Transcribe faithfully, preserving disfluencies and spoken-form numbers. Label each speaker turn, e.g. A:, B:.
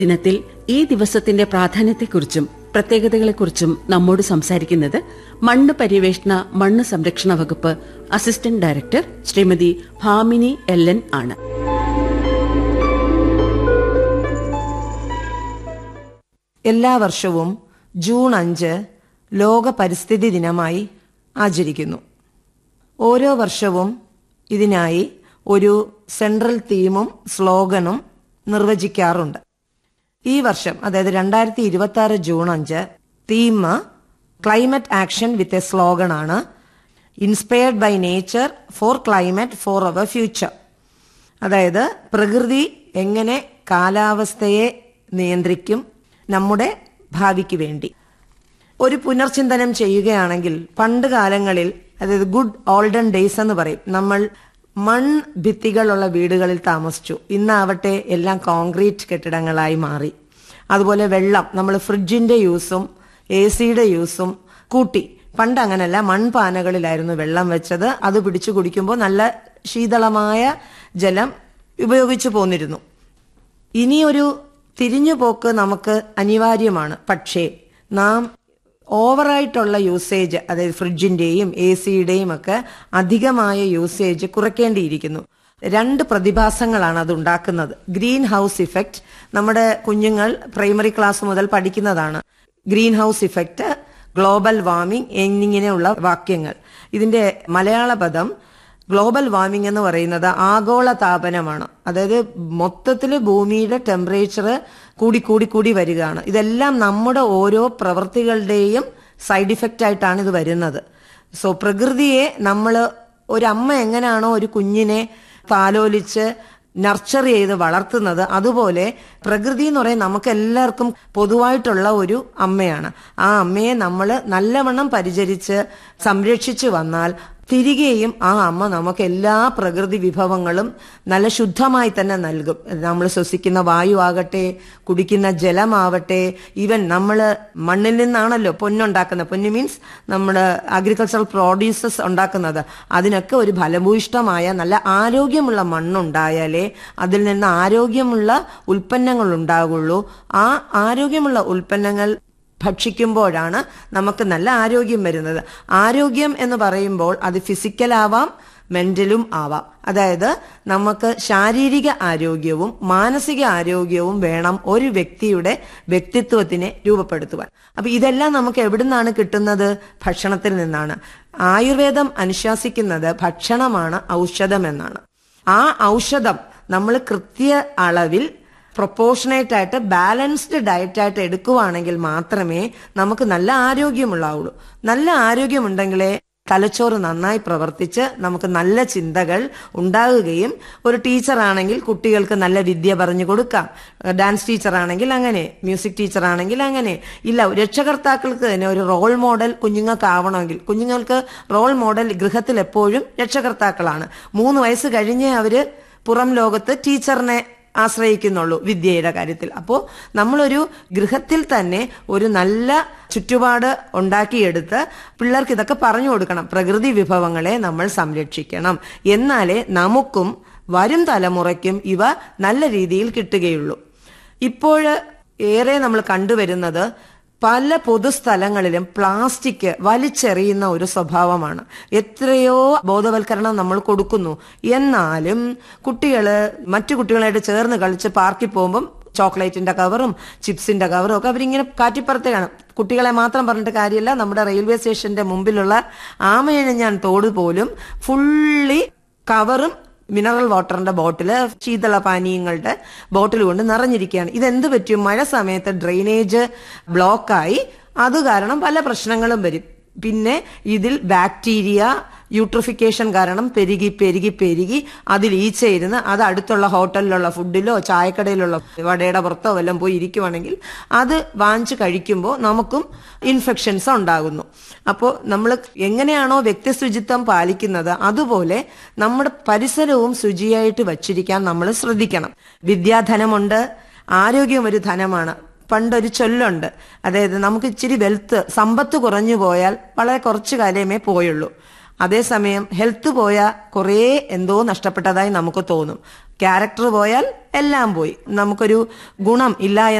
A: ദിനത്തിൽ ഈ ദിവസത്തിന്റെ പ്രാധാന്യത്തെക്കുറിച്ചും പ്രത്യേകതകളെക്കുറിച്ചും നമ്മോട് സംസാരിക്കുന്നത് മണ്ണ് പര്യവേഷണ മണ്ണ് സംരക്ഷണ വകുപ്പ് assistant director Shrimati Bhamini L N ആണ്.
B: എല്ലാ വർഷവും ജൂൺ അഞ്ച് ലോക പരിസ്ഥിതി ദിനമായി ആചരിക്കുന്നു. ഓരോ വർഷവും ഇതിനായി ഒരു സെൻട്രൽ തീമും സ്ലോഗനും നിർവചിക്കാറുണ്ട്. ഈ വർഷം, അതായത് രണ്ടായിരത്തി ഇരുപത്തി ആറ് ജൂൺ അഞ്ച്, theme climate action with a slogan ആണ്. Inspired by nature four climate four our future. അതായത് പ്രകൃതി എങ്ങനെ കാലാവസ്ഥയെ നിയന്ത്രിക്കും നമ്മുടെ ഭാവിക്ക് വേണ്ടി. ഒരു പുനർചിന്തനം ചെയ്യുകയാണെങ്കിൽ, പണ്ട് കാലങ്ങളിൽ, അതായത് ഗുഡ് ഓൾഡൻ ഡേയ്സ് എന്ന് പറയും, നമ്മൾ മൺ ഭിത്തികളുള്ള വീടുകളിൽ താമസിച്ചു. ഇന്നാവട്ടെ എല്ലാം കോൺക്രീറ്റ് കെട്ടിടങ്ങളായി മാറി. അതുപോലെ വെള്ളം, നമ്മൾ ഫ്രിഡ്ജിന്റെ യൂസും എ സിയുടെ യൂസും കൂട്ടി. പണ്ട് അങ്ങനല്ല, മൺപാനകളിലായിരുന്നു വെള്ളം വെച്ചത്. അത് പിടിച്ചു കുടിക്കുമ്പോൾ നല്ല ശീതളമായ ജലം ഉപയോഗിച്ചു പോന്നിരുന്നു. ഇനിയൊരു തിരിഞ്ഞുപോക്ക് നമുക്ക് അനിവാര്യമാണ്. പക്ഷേ നാം ഓവറായിട്ടുള്ള യൂസേജ്, അതായത് ഫ്രിഡ്ജിന്റെയും എ സിയുടെയും ഒക്കെ അധികമായ യൂസേജ് കുറയ്ക്കേണ്ടിയിരിക്കുന്നു. രണ്ട് പ്രതിഭാസങ്ങളാണ് അത് ഉണ്ടാക്കുന്നത്. ഗ്രീൻ ഹൗസ് ഇഫക്റ്റ്, നമ്മുടെ കുഞ്ഞുങ്ങൾ പ്രൈമറി ക്ലാസ് മുതൽ പഠിക്കുന്നതാണ്. Green house effect, global warming എന്നിങ്ങനെയുള്ള വാക്യങ്ങൾ. ഇതിന്റെ മലയാള പദം ഗ്ലോബൽ വാർമിംഗ് എന്ന് പറയുന്നത് ആഗോള താപനമാണ്. അതായത് മൊത്തത്തിൽ ഭൂമിയുടെ ടെമ്പറേച്ചർ കൂടി കൂടി കൂടി വരികയാണ്. ഇതെല്ലാം നമ്മുടെ ഓരോ പ്രവൃത്തികളുടെയും സൈഡ് ഇഫക്റ്റ് ആയിട്ടാണ് ഇത് വരുന്നത്. സോ പ്രകൃതിയെ നമ്മൾ, ഒരമ്മ എങ്ങനെയാണോ ഒരു കുഞ്ഞിനെ താലോലിച്ച് നർച്ചർ ചെയ്ത് വളർത്തുന്നത്, അതുപോലെ പ്രകൃതി എന്ന് പറയുന്നത് നമുക്ക് എല്ലാവർക്കും പൊതുവായിട്ടുള്ള ഒരു അമ്മയാണ്. ആ അമ്മയെ നമ്മൾ നല്ലവണ്ണം പരിചരിച്ച് സംരക്ഷിച്ചു വന്നാൽ തിരികെയും ആ അമ്മ നമുക്ക് എല്ലാ പ്രകൃതി വിഭവങ്ങളും നല്ല ശുദ്ധമായി തന്നെ നൽകും. നമ്മൾ ശ്വസിക്കുന്ന വായു ആകട്ടെ, കുടിക്കുന്ന ജലമാവട്ടെ, ഈവൻ നമ്മൾ മണ്ണിൽ നിന്നാണല്ലോ പൊന്നുണ്ടാക്കുന്നത്. പൊന്ന് മീൻസ് നമ്മൾ അഗ്രികൾച്ചറൽ പ്രോഡ്യൂസസ് ഉണ്ടാക്കുന്നത്. അതിനൊക്കെ ഒരു ഫലഭൂയിഷ്ടമായ നല്ല ആരോഗ്യമുള്ള മണ്ണുണ്ടായാലേ അതിൽ നിന്ന് ആരോഗ്യമുള്ള ഉൽപ്പന്നങ്ങൾ ഉണ്ടാകുള്ളൂ. ആ ആരോഗ്യമുള്ള ഉൽപ്പന്നങ്ങൾ ഭക്ഷിക്കുമ്പോഴാണ് നമുക്ക് നല്ല ആരോഗ്യം വരുന്നത്. ആരോഗ്യം എന്ന് പറയുമ്പോൾ അത് ഫിസിക്കൽ ആവാം, മെന്റലും ആവാം. അതായത് നമുക്ക് ശാരീരിക ആരോഗ്യവും മാനസിക ആരോഗ്യവും വേണം ഒരു വ്യക്തിയുടെ വ്യക്തിത്വത്തിനെ രൂപപ്പെടുത്തുവാൻ. അപ്പൊ ഇതെല്ലാം നമുക്ക് എവിടുന്നാണ് കിട്ടുന്നത്? ഭക്ഷണത്തിൽ നിന്നാണ്. ആയുർവേദം അനുശാസിക്കുന്നത് ഭക്ഷണമാണ് ഔഷധം എന്നാണ്. ആ ഔഷധം നമ്മൾ കൃത്യ അളവിൽ പ്രൊപ്പോർഷനേറ്റ് ആയിട്ട് ബാലൻസ്ഡ് ഡയറ്റായിട്ട് എടുക്കുവാണെങ്കിൽ മാത്രമേ നമുക്ക് നല്ല ആരോഗ്യമുള്ളാവുള്ളൂ. നല്ല ആരോഗ്യമുണ്ടെങ്കിലേ തലച്ചോറ് നന്നായി പ്രവർത്തിച്ച് നമുക്ക് നല്ല ചിന്തകൾ ഉണ്ടാകുകയും, ഒരു ടീച്ചറാണെങ്കിൽ കുട്ടികൾക്ക് നല്ല വിദ്യ പറഞ്ഞു കൊടുക്കാം. ഡാൻസ് ടീച്ചറാണെങ്കിൽ അങ്ങനെ, മ്യൂസിക് ടീച്ചറാണെങ്കിൽ അങ്ങനെ. ഇല്ല, രക്ഷകർത്താക്കൾക്ക് തന്നെ ഒരു റോൾ മോഡൽ കുഞ്ഞുങ്ങൾക്ക് ആവണമെങ്കിൽ, കുഞ്ഞുങ്ങൾക്ക് റോൾ മോഡൽ ഗൃഹത്തിൽ എപ്പോഴും രക്ഷകർത്താക്കളാണ്. മൂന്ന് വയസ്സ് കഴിഞ്ഞേ അവര് പുറം ലോകത്ത് ടീച്ചറിനെ ആശ്രയിക്കുന്നുള്ളൂ വിദ്യയുടെ കാര്യത്തിൽ. അപ്പോൾ നമ്മളൊരു ഗൃഹത്തിൽ തന്നെ ഒരു നല്ല ചുറ്റുപാട് ഉണ്ടാക്കിയെടുത്ത് പിള്ളേർക്ക് ഇതൊക്കെ പറഞ്ഞു കൊടുക്കണം. പ്രകൃതി വിഭവങ്ങളെ നമ്മൾ സംരക്ഷിക്കണം. എന്നാലേ നമുക്കും വരും തലമുറയ്ക്കും ഇവ നല്ല രീതിയിൽ കിട്ടുകയുള്ളൂ. ഇപ്പോൾ ഏറെ നമ്മൾ കണ്ടുവരുന്നത് പല പൊതുസ്ഥലങ്ങളിലും പ്ലാസ്റ്റിക് വലിച്ചെറിയുന്ന ഒരു സ്വഭാവമാണ്. എത്രയോ ബോധവൽക്കരണം നമ്മൾ കൊടുക്കുന്നു, എന്നാലും കുട്ടികള് മറ്റു കുട്ടികളായിട്ട് ചേർന്ന് കളിച്ച് പാർക്കിൽ പോകുമ്പം ചോക്ലേറ്റിന്റെ കവറും ചിപ്സിന്റെ കവറും ഒക്കെ അവരിങ്ങനെ കാറ്റിപ്പുറത്തേക്കാണ്. കുട്ടികളെ മാത്രം പറഞ്ഞിട്ട് കാര്യമില്ല, നമ്മുടെ റെയിൽവേ സ്റ്റേഷന്റെ മുമ്പിലുള്ള ആമയഴിഞ്ഞാൻ തോട് പോലും ഫുള്ളി കവറും മിനറൽ വാട്ടറിന്റെ ബോട്ടില്, ശീതള പാനീയങ്ങളുടെ ബോട്ടിൽ കൊണ്ട് നിറഞ്ഞിരിക്കുകയാണ്. ഇതെന്ത് പറ്റും? മഴ സമയത്ത് ഡ്രെയിനേജ് ബ്ലോക്കായി അത് കാരണം പല പ്രശ്നങ്ങളും വരും. പിന്നെ ഇതിൽ ബാക്ടീരിയ യൂട്രിഫിക്കേഷൻ കാരണം പെരുകി പെരുകി പെരുകി അതിൽ ഈച്ചയിരുന്ന് അത് അടുത്തുള്ള ഹോട്ടലിലുള്ള ഫുഡിലോ ചായക്കടയിലുള്ള വടയുടെ പുറത്തോ വല്ലതും പോയി ഇരിക്കുവാണെങ്കിൽ അത് വാങ്ങിച്ച് കഴിക്കുമ്പോൾ നമുക്കും ഇൻഫെക്ഷൻസ് ഉണ്ടാകുന്നു. അപ്പോൾ നമ്മൾ എങ്ങനെയാണോ വ്യക്തി ശുചിത്വം പാലിക്കുന്നത്, അതുപോലെ നമ്മുടെ പരിസരവും ശുചിയായിട്ട് വച്ചിരിക്കാൻ നമ്മൾ ശ്രദ്ധിക്കണം. വിദ്യാധനമുണ്ട്, ആരോഗ്യം ഒരു ധനമാണ്. പണ്ടൊരു ചൊല്ലുണ്ട്, അതായത് നമുക്ക് ഇച്ചിരി വെൽത്ത്, സമ്പത്ത് കുറഞ്ഞു പോയാൽ വളരെ കുറച്ചു കാലമേ പോയുള്ളൂ. അതേസമയം ഹെൽത്ത് പോയാൽ കുറേ എന്തോ നഷ്ടപ്പെട്ടതായി നമുക്ക് തോന്നും. ക്യാരക്ടർ പോയാൽ എല്ലാം പോയി, നമുക്കൊരു ഗുണം ഇല്ല